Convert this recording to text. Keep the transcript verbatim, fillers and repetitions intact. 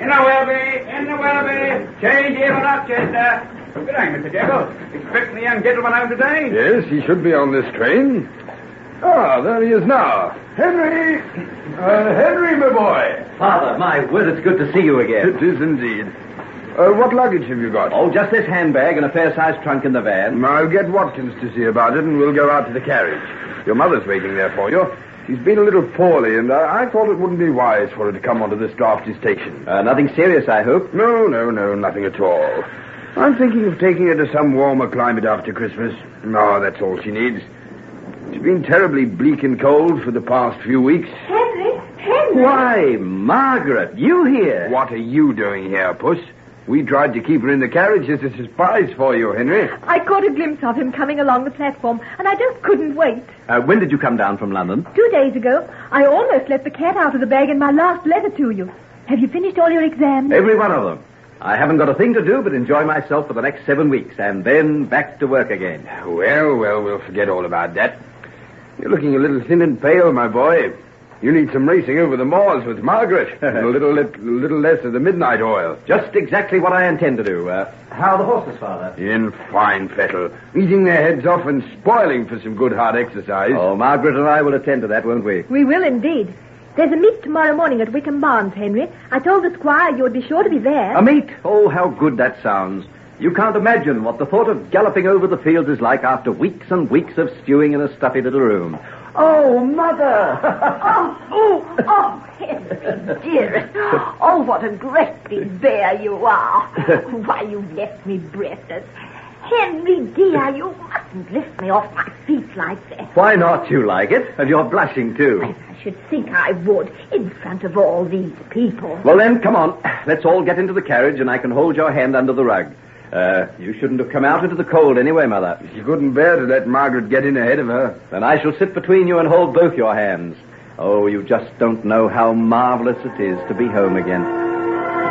In the Welby, in the Welby. Change here for Rochester. Good day, Mister Jekyll. Expecting the young gentleman home today? Yes, he should be on this train. Ah, there he is now. Henry! Uh, Henry, my boy. Father, my word, it's good to see you again. It is indeed. Uh, what luggage have you got? Oh, just this handbag and a fair-sized trunk in the van. I'll get Watkins to see about it, and we'll go out to the carriage. Your mother's waiting there for you. She's been a little poorly, and I, I thought it wouldn't be wise for her to come onto this drafty station. Uh, nothing serious, I hope? No, no, no, nothing at all. I'm thinking of taking her to some warmer climate after Christmas. No, that's all she needs. It's been terribly bleak and cold for the past few weeks. Henry, Henry. Why, Margaret, you here? What are you doing here, Puss? We tried to keep her in the carriage as a surprise for you, Henry. I caught a glimpse of him coming along the platform, and I just couldn't wait. Uh, when did you come down from London? Two days ago, I almost let the cat out of the bag in my last letter to you. Have you finished all your exams? Every one of them. I haven't got a thing to do but enjoy myself for the next seven weeks, and then back to work again. Well, well, we'll forget all about that. You're looking a little thin and pale, my boy. You need some racing over the moors with Margaret. And a little, a little less of the midnight oil. Just exactly what I intend to do. Uh, how are the horses, Father? In fine fettle. Eating their heads off and spoiling for some good hard exercise. Oh, Margaret and I will attend to that, won't we? We will indeed. There's a meet tomorrow morning at Wickham Barns, Henry. I told the squire you would be sure to be there. A meet? Oh, how good that sounds. You can't imagine what the thought of galloping over the fields is like after weeks and weeks of stewing in a stuffy little room. Oh, Mother! oh, oh, oh, Henry, dearest. Oh, what a great big bear you are. Why, you left me breathless. Henry, dear, you mustn't lift me off my feet like that. Why not? You like it? And you're blushing, too. Well, I should think I would, in front of all these people. Well, then, come on. Let's all get into the carriage, and I can hold your hand under the rug. Uh, you shouldn't have come out into the cold anyway, Mother. She couldn't bear to let Margaret get in ahead of her. Then I shall sit between you and hold both your hands. Oh, you just don't know how marvelous it is to be home again.